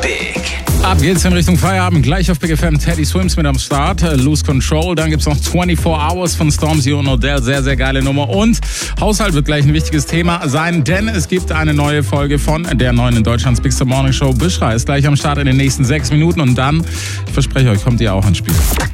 Big. Ab geht's in Richtung Feierabend. Gleich auf Big FM Teddy Swims mit am Start. Lose Control. Dann gibt's noch 24 Hours von Stormzy und Odell. Sehr, sehr geile Nummer. Und Haushalt wird gleich ein wichtiges Thema sein, denn es gibt eine neue Folge von der neuen in Deutschlands Big Morning Show. Büschra ist gleich am Start in den nächsten 6 Minuten. Und dann, ich verspreche euch, kommt ihr auch ins Spiel.